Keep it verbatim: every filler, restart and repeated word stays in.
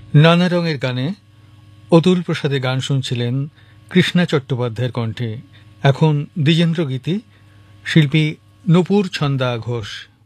নানা রঙের গানে অতুল প্রসাদের গান শুনছিলেন কৃষ্ণা চট্টোপাধ্যায়ের কণ্ঠে। এখন দ্বিজেন্দ্র গীতি, শিল্পী নূপুর ছন্দা ঘোষ।